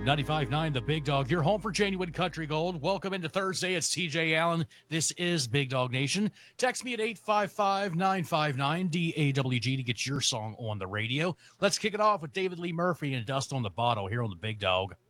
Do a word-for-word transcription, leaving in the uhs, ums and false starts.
ninety-five point nine The Big Dog, your home for genuine country gold. Welcome into Thursday. It's T J Allen. This is Big Dog Nation. Text me at eight five five, nine five nine, D A W G to get your song on the radio. Let's kick it off with David Lee Murphy and Dust on the Bottle here on The Big Dog.